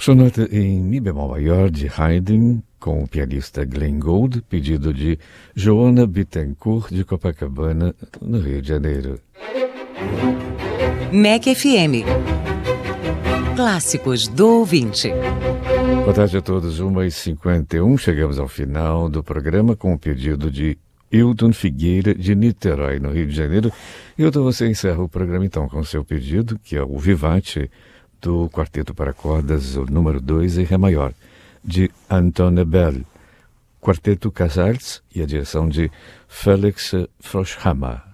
Sonata em Mi bemol maior de Haydn, com o pianista Glenn Gould, pedido de Joana Bittencourt de Copacabana, no Rio de Janeiro. MEC FM. Clássicos do ouvinte. Boa tarde a todos, 1h51. Chegamos ao final do programa com o pedido de Hilton Figueira, de Niterói, no Rio de Janeiro. Hilton, você encerra o programa então com o seu pedido, que é o Vivace, do Quarteto para Cordas, o número 2 em Ré maior, de Anton Bell. Quarteto Casals e a direção de Felix Froschhammer.